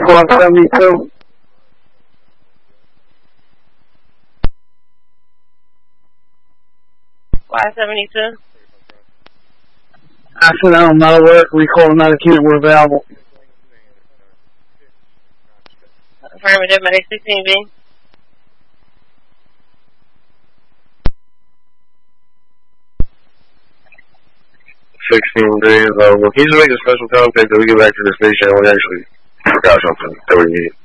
Y472. Y72? I said, I'm not aware. Recall another unit were available. Affirmative, Medic 16B. 16B is available. Can you just make a special contact that we get back to the station and we actually forgot something that we need?